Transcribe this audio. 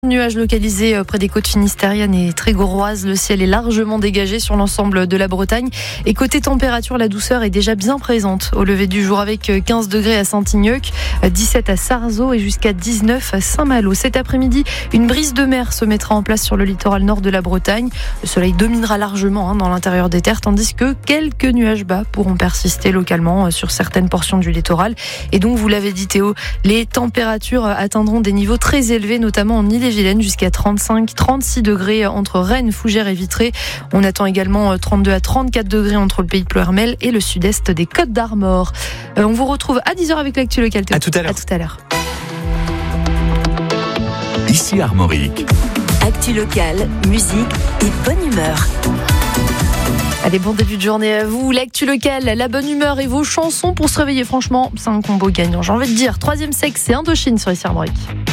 Nuages localisés près des côtes finistériennes et trégorroises. Le ciel est largement dégagé sur l'ensemble de la Bretagne. Et côté température, la douceur est déjà bien présente au lever du jour avec 15 degrés à Saint-Ignac, 17 à Sarzeau et jusqu'à 19 à Saint-Malo. Cet après-midi, une brise de mer se mettra en place sur le littoral nord de la Bretagne. Le soleil dominera largement dans l'intérieur des terres, tandis que quelques nuages bas pourront persister localement sur certaines portions du littoral. Et donc, vous l'avez dit Théo, les températures atteindront des niveaux très élevés, notamment en Ille-et-Vilaine, jusqu'à 35-36 degrés entre Rennes, Fougères et Vitré. On attend également 32 à 34 degrés entre le pays de Ploërmel et le sud-est des Côtes d'Armor. On vous retrouve à 10h avec l'actu locale. À tout à l'heure. À tout à l'heure. Ici Armorique. Actu locale, musique et bonne humeur. Allez, bon début de journée à vous. L'actu locale, la bonne humeur et vos chansons pour se réveiller. Franchement, c'est un combo gagnant, j'ai envie de dire. Troisième sexe, c'est Indochine sur Ici Armorique.